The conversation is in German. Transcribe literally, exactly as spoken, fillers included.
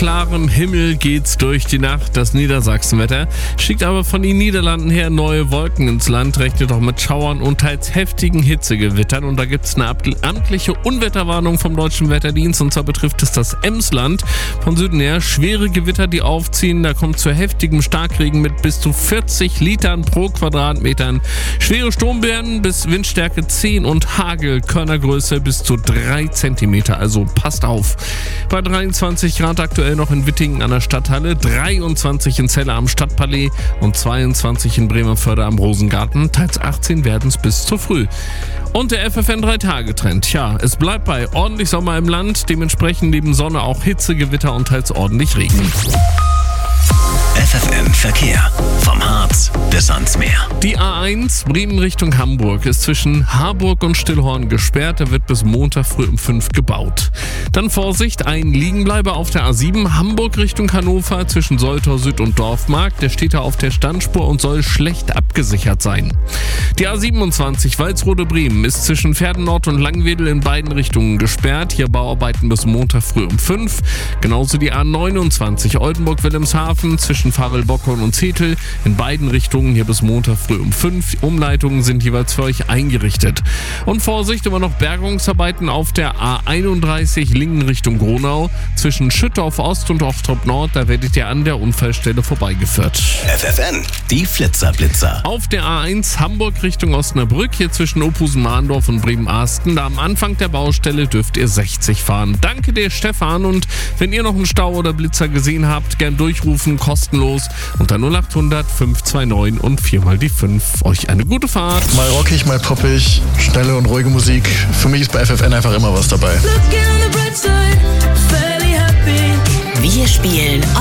klarem Himmel geht's durch die Nacht. Das Niedersachsenwetter schickt aber von den Niederlanden her neue Wolken ins Land, rechnet auch mit Schauern und teils heftigen Hitzegewittern. Und da gibt's eine amtliche Unwetterwarnung vom Deutschen Wetterdienst, und zwar betrifft es das Emsland. Von Süden her schwere Gewitter, die aufziehen. Da kommt zu heftigem Starkregen mit bis zu vierzig Litern pro Quadratmetern. Schwere Sturmböen bis Windstärke zehn und Hagel, Körnergröße bis zu drei Zentimeter. Also passt auf. Bei dreiundzwanzig Grad aktuell noch in Wittingen an der Stadthalle, dreiundzwanzig in Celle am Stadtpalais und zweiundzwanzig in Bremerförde am Rosengarten. Teils achtzehn werden es bis zu früh. Und der F F N drei Tage Trend. Ja, es bleibt bei ordentlich Sommer im Land, dementsprechend neben Sonne auch Hitze, Gewitter und teils ordentlich Regen. F F N Verkehr. Vom Harz bis ans Meer. Die A eins Bremen Richtung Hamburg ist zwischen Harburg und Stillhorn gesperrt. Da wird bis Montag früh um fünf gebaut. Dann Vorsicht, ein Liegenbleiber auf der A sieben Hamburg Richtung Hannover zwischen Soltau Süd und Dorfmarkt. Der steht da auf der Standspur und soll schlecht abgesichert sein. Die A siebenundzwanzig Walsrode Bremen ist zwischen Pferdennord und Langwedel in beiden Richtungen gesperrt. Hier Bauarbeiten bis Montag früh um fünf. Genauso die A neunundzwanzig Oldenburg-Wilhelmshaven zwischen Farel-Bockhorn und Zetel in beiden Richtungen hier bis Montag früh um fünf. Umleitungen sind jeweils für euch eingerichtet. Und Vorsicht, immer noch Bergungsarbeiten auf der A einunddreißig Lingen Richtung Gronau zwischen Schüttorf Ost und Oftrop Nord. Da werdet ihr an der Unfallstelle vorbeigeführt. F F N, die Flitzer-Blitzer. Auf der A eins Hamburg Richtung Osnabrück, hier zwischen Ophusen-Mahndorf und Bremen-Ahsten. Da am Anfang der Baustelle dürft ihr sechzig fahren. Danke dir, Stefan. Und wenn ihr noch einen Stau oder Blitzer gesehen habt, gern durchrufen, kostenlos unter null acht hundert fünf zwei neun und viermal die fünf. Euch eine gute Fahrt. Mal rockig, mal poppig, schnelle und ruhige Musik. Für mich ist bei F F N einfach immer was dabei. Wir spielen